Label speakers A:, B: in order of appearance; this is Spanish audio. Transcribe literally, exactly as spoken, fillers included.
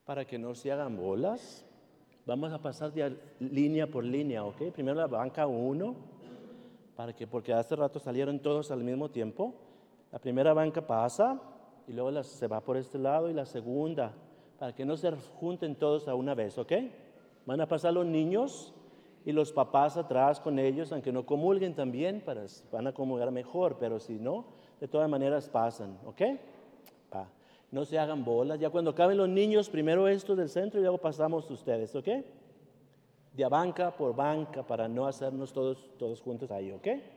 A: para que no se hagan bolas. Vamos a pasar de línea por línea, ¿ok? Primero la banca uno, para que, porque hace rato salieron todos al mismo tiempo. La primera banca pasa y luego la, se va por este lado y la segunda, para que no se junten todos a una vez, ¿ok? Van a pasar los niños y los papás atrás con ellos, aunque no comulguen también, para, van a comulgar mejor, pero si no, de todas maneras pasan, ¿ok? Va. No se hagan bolas. Ya cuando acaben los niños, primero estos del centro y luego pasamos ustedes, ¿ok? De banca por banca para no hacernos todos, todos juntos ahí, ¿ok?